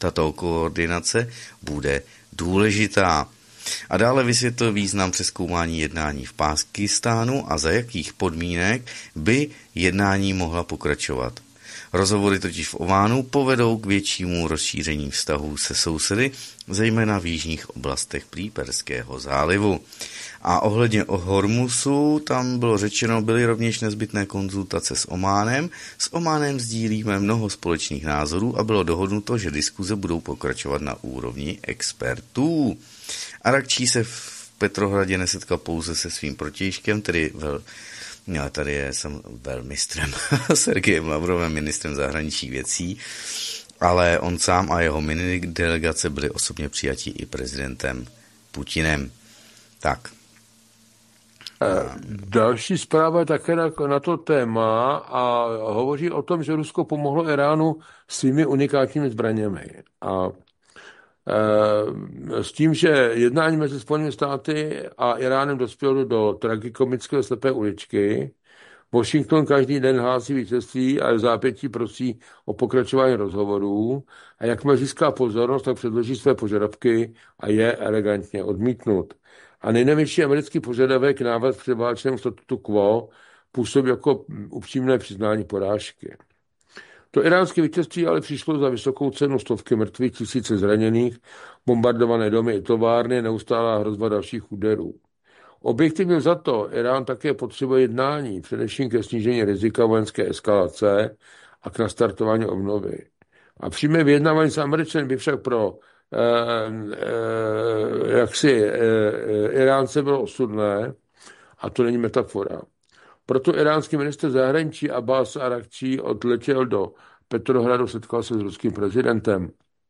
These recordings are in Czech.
Tato koordinace bude důležitá. A dále vysvětlil význam přezkoumání jednání v Pákistánu a za jakých podmínek by jednání mohla pokračovat. Rozhovory totiž v Ománu povedou k většímu rozšíření vztahů se sousedy, zejména v jižních oblastech prý Perského zálivu. A ohledně Hormusu, tam bylo řečeno, byly rovněž nezbytné konzultace s Ománem. S Ománem sdílíme mnoho společných názorů a bylo dohodnuto, že diskuze budou pokračovat na úrovni expertů. Arakčí se v Petrohradě nesetkal pouze se svým protějškem, tady je velmistrem Sergejem Lavrovem, ministrem zahraničních věcí, ale on sám a jeho mini delegace byli osobně přijati i prezidentem Putinem. Tak. Další zpráva je také na to téma a hovoří o tom, že Rusko pomohlo Iránu svými unikátními zbraněmi. A s tím, že jednání mezi Spojenými státy a Iránem dospělo do tragikomické slepé uličky, Washington každý den hlásí vítězství a v zápětí prosí o pokračování rozhovorů a jakmile získá pozornost, tak předloží své požadavky a je elegantně odmítnut. A nejnovější americký požadavek návrat k předválečnému statutu quo působí jako upřímné přiznání porážky. To iránské vítězství ale přišlo za vysokou cenu, stovky mrtvých, tisíce zraněných, bombardované domy i továrny, neustálá hrozba dalších úderů. Objektivně za to Irán také potřebuje jednání, především ke snížení rizika vojenské eskalace a k nastartování obnovy. A přímé vyjednávání s Američany by však pro Iránce bylo osudné, a to není metafora. Proto iránský ministr zahraničí Abbas Arakčí odletěl do Petrohradu, setkal se s ruským prezidentem.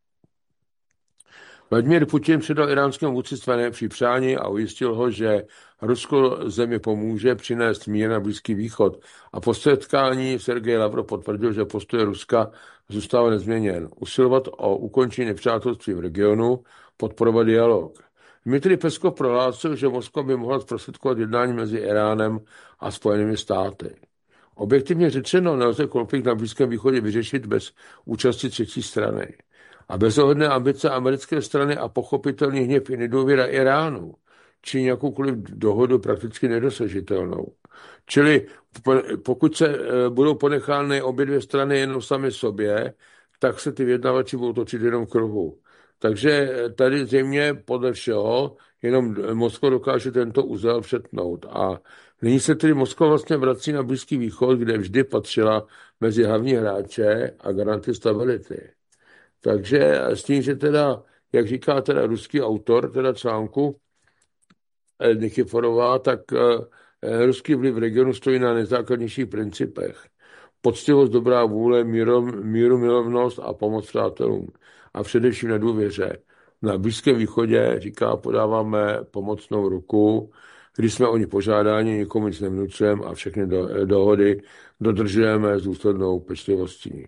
Vladimír Putin předal iránskému vůdci své nejlepší přání a ujistil ho, že Rusko země pomůže přinést mír na Blízký východ. A po setkání Sergej Lavrov potvrdil, že postoj Ruska zůstává nezměněn. Usilovat o ukončení nepřátelství v regionu, podporovat dialog. Dmitrij Peskov prohlásil, že Moskva by mohla zprostředkovat jednání mezi Iránem a Spojenými státy. Objektivně řečeno, nelze konflikt na Blízkém východě vyřešit bez účasti třetí strany. A bezohledné ambice americké strany a pochopitelný hněv i nedůvěra Iránu činí jakoukoliv dohodu prakticky nedosažitelnou. Čili pokud se budou ponechány obě dvě strany jenom sami sobě, tak se ty vyjednavači budou točit jenom v kruhu. Takže tady zřejmě podle všeho jenom Moskva dokáže tento uzel přetnout. A nyní se tedy Moskva vlastně vrací na Blízký východ, kde vždy patřila mezi hlavní hráče a garanty stability. Takže s tím, že teda, jak říká teda ruský autor teda článku Nikiforová, tak ruský vliv v regionu stojí na nejzákladnějších principech. Poctivost, dobrá vůle, míru milovnost a pomoc přátelům. A především na důvěře. Na Blízkém východě, říká, podáváme pomocnou ruku, když jsme o ní požádáni, nikomu nic nevnucujeme a všechny dohody dodržujeme s důslednou pečlivostí.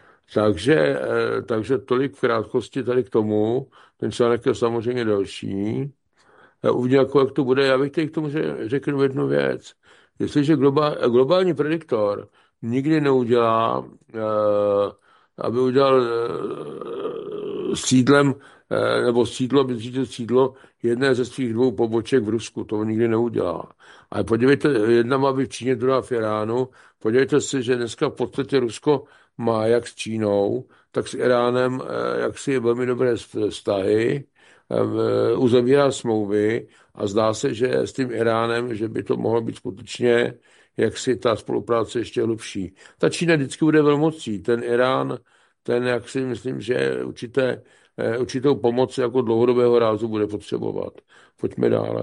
Takže tolik v krátkosti tady k tomu. Ten článek je samozřejmě další. Uvidím, jak to bude. Já bych tady k tomu řekl jednu věc. Jestliže globální prediktor nikdy neudělá, aby udělal sídlem, nebo sídlo jedné ze svých dvou poboček v Rusku, to nikdy neudělá. Ale podívejte, jedna má být v Číně, druhá v Iránu. Podívejte si, že dneska v podstatě Rusko má jak s Čínou, tak s Iránem jaksi je velmi dobré vztahy, uzavírá smlouvy a zdá se, že s tím Iránem, že by to mohlo být skutečně jaksi ta spolupráce ještě hlubší. Ta Čína vždycky bude velmocí, ten Irán, ten jak si myslím, že určitou pomoc jako dlouhodobého rázu bude potřebovat. Pojďme dále.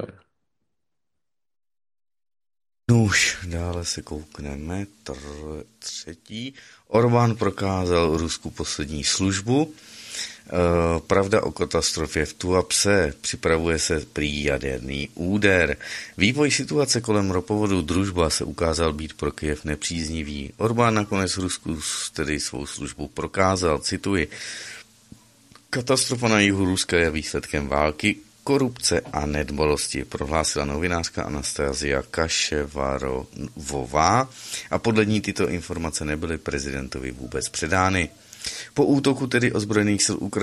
Už dále se koukneme. Třetí. Orbán prokázal Rusku poslední službu. Pravda o katastrofě v Tuapse, připravuje se prý jaderný úder. Vývoj situace kolem ropovodu Družba se ukázal být pro Kyjev nepříznivý. Orbán nakonec Rusku tedy svou službu prokázal, cituji. Katastrofa na jihu Ruska je výsledkem války, korupce a nedbalosti, prohlásila novinářka Anastazia Kaševarovová a podle ní tyto informace nebyly prezidentovi vůbec předány. Po útoku tedy ozbrojených sil Ukrajiny